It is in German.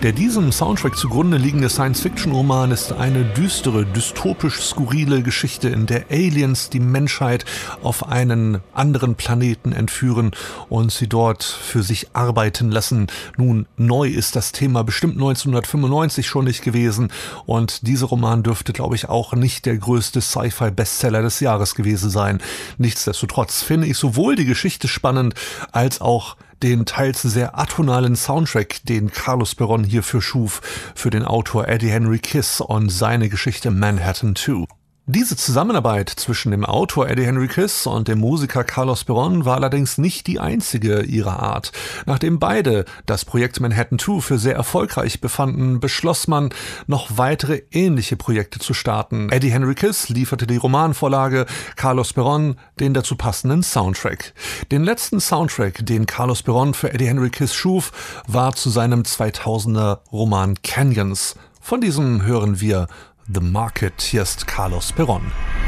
Der diesem Soundtrack zugrunde liegende Science-Fiction-Roman ist eine düstere, dystopisch skurrile Geschichte, in der Aliens die Menschheit auf einen anderen Planeten entführen und sie dort für sich arbeiten lassen. Nun, neu ist das Thema bestimmt 1995 schon nicht gewesen und dieser Roman dürfte, glaube ich, auch nicht der größte Sci-Fi-Bestseller des Jahres gewesen sein. Nichtsdestotrotz finde ich sowohl die Geschichte spannend als auch den teils sehr atonalen Soundtrack, den Carlos Berron hierfür schuf, für den Autor Eddie Henry Kiss und seine Geschichte Manhattan 2. Diese Zusammenarbeit zwischen dem Autor Eddie Henry Kiss und dem Musiker Carlos Berron war allerdings nicht die einzige ihrer Art. Nachdem beide das Projekt Manhattan 2 für sehr erfolgreich befanden, beschloss man, noch weitere ähnliche Projekte zu starten. Eddie Henry Kiss lieferte die Romanvorlage, Carlos Berron den dazu passenden Soundtrack. Den letzten Soundtrack, den Carlos Berron für Eddie Henry Kiss schuf, war zu seinem 2000er Roman Canyons. Von diesem hören wir The Market. Hier ist Carlos Berron.